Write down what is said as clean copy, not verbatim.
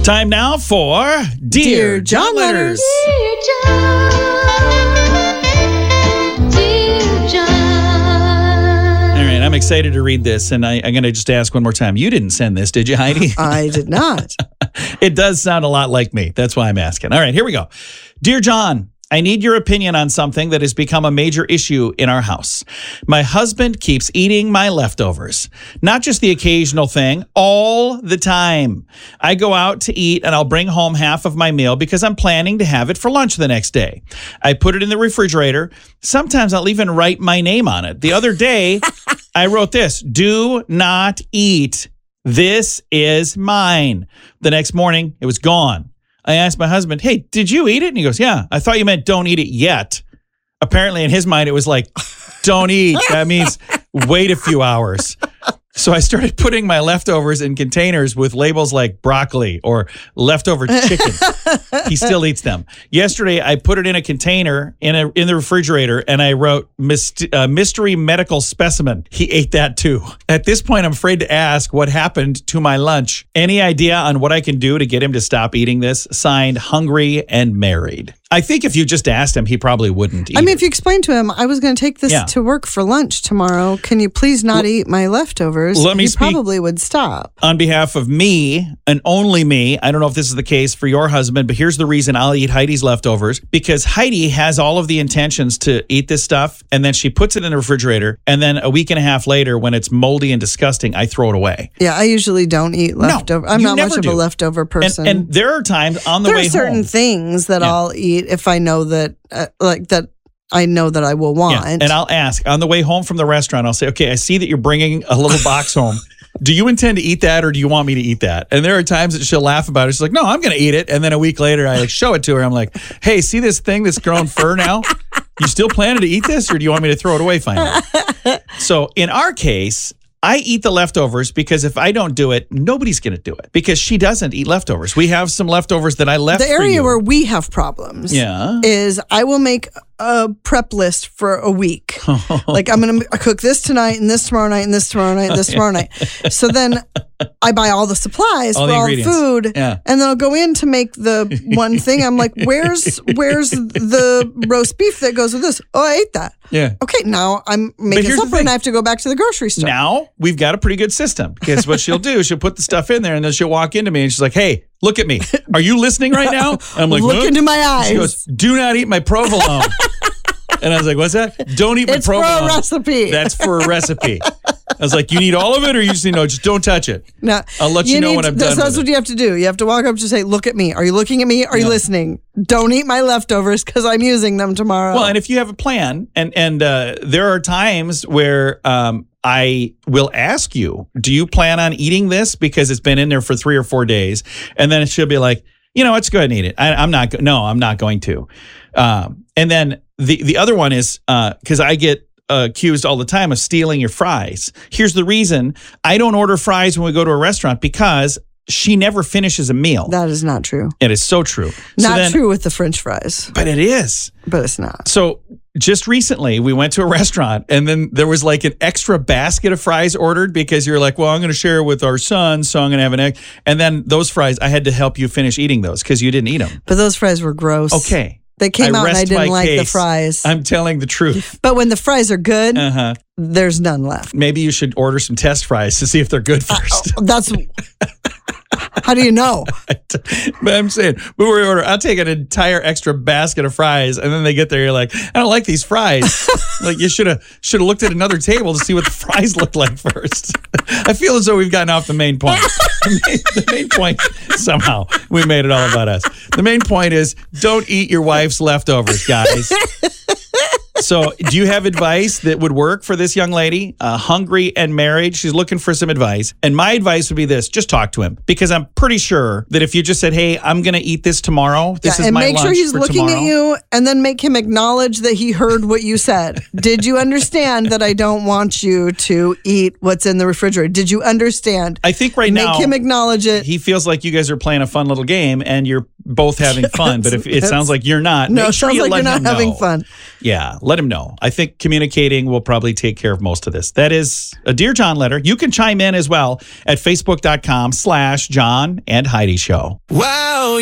Time now for Dear John Letters. Dear John, Dear John. All right, I'm excited to read this, and I'm going to just ask one more time. You didn't send this, did you, Heidi? I did not. It does sound a lot like me. That's why I'm asking. All right, here we go. Dear John, I need your opinion on something that has become a major issue in our house. My husband keeps eating my leftovers. Not just the occasional thing, all the time. I go out to eat and I'll bring home half of my meal because I'm planning to have it for lunch the next day. I put it in the refrigerator. Sometimes I'll even write my name on it. The other day, I wrote this: do not eat. This is mine. The next morning, it was gone. I asked my husband, hey, did you eat it? And he goes, yeah. I thought you meant don't eat it yet. Apparently in his mind, it was like, don't eat. That means wait a few hours. So I started putting my leftovers in containers with labels like broccoli or leftover chicken. He still eats them. Yesterday, I put it in a container in the refrigerator, and I wrote mystery medical specimen. He ate that too. At this point, I'm afraid to ask what happened to my lunch. Any idea on what I can do to get him to stop eating this? Signed, Hungry and Married. I think if you just asked him, he probably wouldn't eat I mean, it. if you explain to him, I was going to take this to work for lunch tomorrow. Can you please not eat my leftovers? Let me he speak probably would stop. on behalf of me and only me. I don't know if this is the case for your husband, but here's the reason I'll eat Heidi's leftovers. Because Heidi has all of the intentions to eat this stuff, and then she puts it in the refrigerator, and then a week and a half later, when it's moldy and disgusting, I throw it away. Yeah, I usually don't eat leftover. I'm you not never much do. of a leftover person. And there are times on the there way are certain home. things that I'll eat if I know that, that I know that I will want. Yeah, and I'll ask on the way home from the restaurant, I'll say, okay, I see that you're bringing a little box home. Do you intend to eat that, or do you want me to eat that? And there are times that she'll laugh about it. She's like, no, I'm going to eat it. And then a week later, I show it to her. I'm like, hey, see this thing that's grown fur now? You still planning to eat this, or do you want me to throw it away finally? So in our case, I eat the leftovers because if I don't do it, nobody's going to do it because she doesn't eat leftovers. We have some leftovers that I left the for area you. where we have problems is I will make a prep list for a week. Like, I'm going to cook this tonight and this tomorrow night and this tomorrow night and this tomorrow night. So then I buy all the supplies All for the all the ingredients. food, and then I'll go in to make the one thing. I'm like, where's the roast beef that goes with this? Oh, I ate that. Yeah. Okay, now I'm making here's the supper and thing. I have to go back to the grocery store. Now we've got a pretty good system because what she'll do, she'll put the stuff in there and then she'll walk into me and she's like, hey, look at me. Are you listening right now? I'm like, Look huh? into my eyes. She goes, do not eat my provolone. And I was like, what's that? Don't eat my It's for a provolone. recipe. That's for a recipe. I was like, you need all of it, or you just need just don't touch it. No, I'll let you know when I'm done. That's what you have to do. You have to walk up to say, look at me. Are you looking at me? Are you listening? Don't eat my leftovers because I'm using them tomorrow. Well, and if you have a plan, and there are times where I will ask you, do you plan on eating this because it's been in there for 3 or 4 days? And then she'll be like, let's go ahead and eat it. I'm not going to. And then the other one is because I get accused all the time of stealing your fries. Here's the reason: I don't order fries when we go to a restaurant because she never finishes a meal. that is not true. It is so true. Not true with the French fries, But it is. but it's not. So just recently, we went to a restaurant, and then there was like an extra basket of fries ordered because you're like, well, I'm going to share it with our son, so I'm going to have an egg. And then those fries, I had to help you finish eating those because you didn't eat them. But those fries were gross. Okay. They came out and I rest my didn't like the case. fries. I'm telling the truth. But when the fries are good, there's none left. Maybe you should order some test fries to see if they're good first. That's how do you know? But I'm saying, before we order, I'll take an entire extra basket of fries, and then they get there, you're like, I don't like these fries. Like, you should have looked at another table to see what the fries look like first. I feel as though we've gotten off the main point. The main point, somehow, we made it all about us. The main point is, don't eat your wife's leftovers, guys. So do you have advice that would work for this young lady? Hungry and married. She's looking for some advice. And my advice would be this: just talk to him. Because I'm pretty sure that if you just said, hey, I'm going to eat this tomorrow. This is and my make lunch sure he's for looking tomorrow. at you, and then make him acknowledge that he heard what you said. Did you understand that I don't want you to eat what's in the refrigerator? Did you understand? I think right now, Make him acknowledge it. he feels like you guys are playing a fun little game, and you're both having fun, but if it sounds like you're not, No, make sure sounds you like let you're him not having know. fun. Yeah, let him know. I think communicating will probably take care of most of this. That is a Dear John letter. You can chime in as well at facebook.com/John and Heidi Show. Wow.